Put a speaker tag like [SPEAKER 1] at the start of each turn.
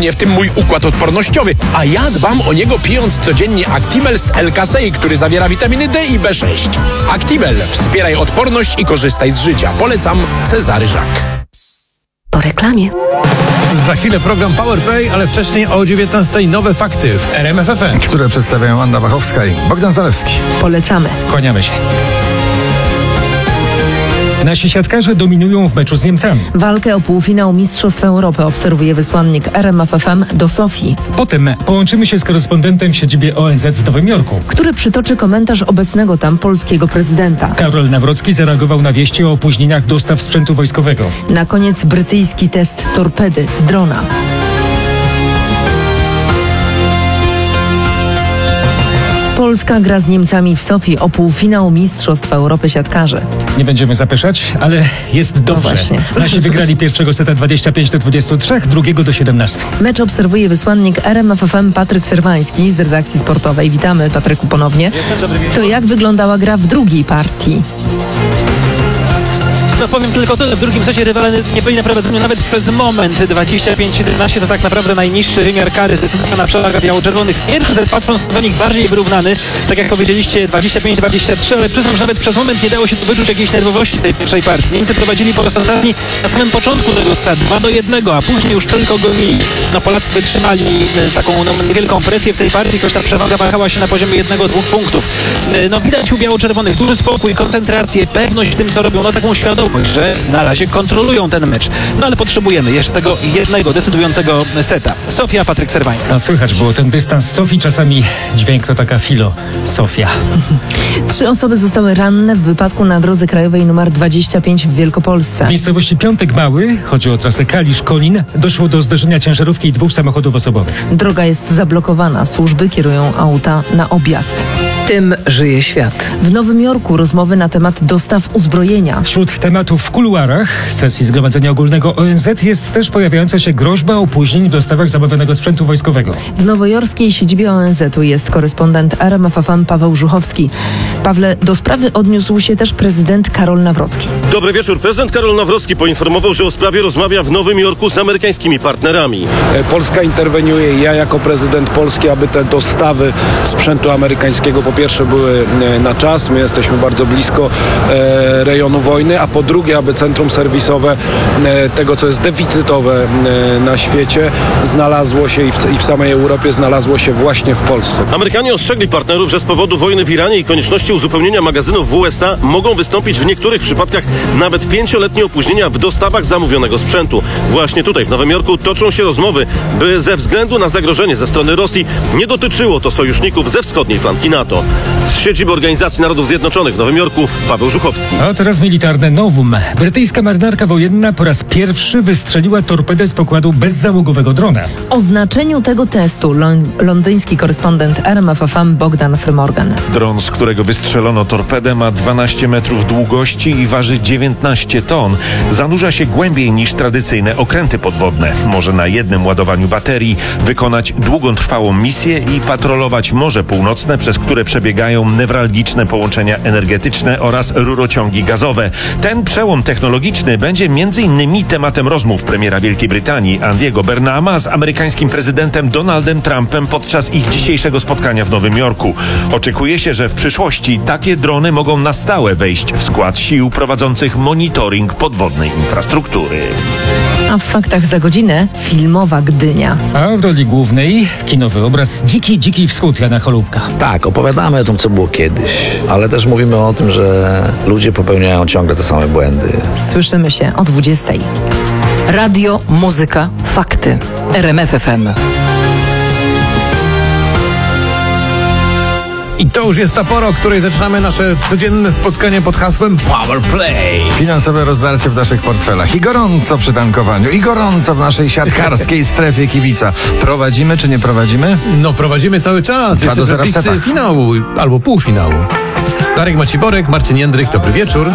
[SPEAKER 1] mnie, w tym mój układ odpornościowy, a ja dbam o niego pijąc codziennie Actimel z L-Kasei, który zawiera witaminy D i B6. Actimel. Wspieraj odporność i korzystaj z życia. Polecam, Cezary Żak.
[SPEAKER 2] Po reklamie.
[SPEAKER 3] Za chwilę program Power Play, ale wcześniej o 19:00 nowe fakty w RMF FM,
[SPEAKER 4] które przedstawiają Anna Wachowska i Bogdan Zalewski.
[SPEAKER 2] Polecamy.
[SPEAKER 5] Kłaniamy się. Nasi siatkarze dominują w meczu z Niemcami.
[SPEAKER 2] Walkę o półfinał Mistrzostw Europy obserwuje wysłannik RMF FM do Sofii,
[SPEAKER 5] Potem połączymy się z korespondentem w siedzibie ONZ w Nowym Jorku.
[SPEAKER 2] który przytoczy komentarz obecnego tam polskiego prezydenta.
[SPEAKER 5] Karol Nawrocki zareagował na wieści o opóźnieniach dostaw sprzętu wojskowego.
[SPEAKER 2] Na koniec brytyjski test torpedy z drona. Polska gra z Niemcami w Sofii o półfinał Mistrzostw Europy siatkarzy.
[SPEAKER 5] Nie będziemy zapeszać, ale jest dobrze.
[SPEAKER 2] właśnie.
[SPEAKER 5] Nasi wygrali pierwszego seta 25-23, drugiego do 17.
[SPEAKER 2] Mecz obserwuje wysłannik RMF FM Patryk Serwański z redakcji sportowej. Witamy, Patryku, ponownie. To jak wyglądała gra w drugiej partii?
[SPEAKER 6] No powiem tylko tyle, w drugim secie rywale nie byli na prowadzeniu nawet przez moment. 25-17 to tak naprawdę najniższy wymiar kary, zdecydowana przewaga biało-czerwonych. Pierwszy set, patrząc do nich, bardziej wyrównany, tak jak powiedzieliście, 25-23, ale przyznam, że nawet przez moment nie dało się tu wyczuć jakiejś nerwowości w tej pierwszej partii. Niemcy prowadzili po raz ostatni na samym początku tego seta 2-1, a później już tylko gonili. No Polacy wytrzymali taką niewielką presję w tej partii, choć ta przewaga wahała się na poziomie 1-2 punktów. No widać u biało-czerwonych duży spokój, koncentrację, pewność w tym, co robią, no taką świadomość, że na razie kontrolują ten mecz. No ale potrzebujemy jeszcze tego jednego decydującego seta. Sofia, Patryk Serwański.
[SPEAKER 5] A słychać było ten dystans Sofii, czasami dźwięk to taka Sofia.
[SPEAKER 2] 3 osoby zostały ranne w wypadku na drodze krajowej nr 25 w Wielkopolsce.
[SPEAKER 5] W miejscowości Piątek Mały, chodzi o trasę Kalisz-Kolin, doszło do zderzenia ciężarówki i 2 samochodów osobowych.
[SPEAKER 2] Droga jest zablokowana. Służby kierują auta na objazd.
[SPEAKER 7] Tym żyje świat.
[SPEAKER 2] W Nowym Jorku rozmowy na temat dostaw uzbrojenia.
[SPEAKER 5] Wśród tematów w kuluarach sesji Zgromadzenia Ogólnego ONZ jest też pojawiająca się groźba opóźnień w dostawach zamawianego sprzętu wojskowego.
[SPEAKER 2] W nowojorskiej siedzibie ONZ-u jest korespondent RMF FM Paweł Żuchowski. Pawle, do sprawy odniósł się też prezydent Karol Nawrocki.
[SPEAKER 8] Dobry wieczór. Prezydent Karol Nawrocki poinformował, że o sprawie rozmawia w Nowym Jorku z amerykańskimi partnerami.
[SPEAKER 3] Polska interweniuje, ja jako prezydent Polski, aby te dostawy sprzętu amerykańskiego po pierwsze były na czas, my jesteśmy bardzo blisko rejonu wojny, a po drugie, aby centrum serwisowe tego, co jest deficytowe na świecie, znalazło się i w samej Europie znalazło się właśnie w Polsce.
[SPEAKER 8] Amerykanie ostrzegli partnerów, że z powodu wojny w Iranie i konieczności uzupełnienia magazynów w USA mogą wystąpić w niektórych przypadkach nawet 5-letnie opóźnienia w dostawach zamówionego sprzętu. Właśnie tutaj w Nowym Jorku toczą się rozmowy, by ze względu na zagrożenie ze strony Rosji nie dotyczyło to sojuszników ze wschodniej flanki NATO. Z siedziby Organizacji Narodów Zjednoczonych w Nowym Jorku Paweł Żuchowski.
[SPEAKER 5] A teraz militarne novum. Brytyjska marynarka wojenna po raz pierwszy wystrzeliła torpedę z pokładu bezzałogowego drona.
[SPEAKER 2] O znaczeniu tego testu londyński korespondent RMF FM Bogdan Frymorgan.
[SPEAKER 9] Dron, z którego wystrzelono torpedę, ma 12 metrów długości i waży 19 ton. Zanurza się głębiej niż tradycyjne okręty podwodne. Może na jednym ładowaniu baterii wykonać długotrwałą misję i patrolować Morze Północne, przez które przebiegają newralgiczne połączenia energetyczne oraz rurociągi gazowe. Ten przełom technologiczny będzie m.in. tematem rozmów premiera Wielkiej Brytanii Andiego Burnhama z amerykańskim prezydentem Donaldem Trumpem podczas ich dzisiejszego spotkania w Nowym Jorku. Oczekuje się, że w przyszłości takie drony mogą na stałe wejść w skład sił prowadzących monitoring podwodnej infrastruktury.
[SPEAKER 2] A w faktach za godzinę filmowa Gdynia.
[SPEAKER 5] A w roli głównej kinowy obraz Dziki Wschód Jana Cholubka.
[SPEAKER 10] Tak, opowiadamy o tym, co było kiedyś, ale też mówimy o tym, że ludzie popełniają ciągle te same błędy.
[SPEAKER 2] Słyszymy się o 20:00.
[SPEAKER 7] Radio, muzyka, fakty. RMF FM.
[SPEAKER 3] I to już jest ta pora, o której zaczynamy nasze codzienne spotkanie pod hasłem Power Play.
[SPEAKER 4] Finansowe rozdarcie w naszych portfelach i gorąco przy tankowaniu, i gorąco w naszej siatkarskiej strefie kibica. Prowadzimy czy nie prowadzimy?
[SPEAKER 3] No prowadzimy cały czas.
[SPEAKER 4] 2-0 w setach.
[SPEAKER 3] Finału albo półfinału. Darek Maciborek, Marcin Jędryk, dobry wieczór.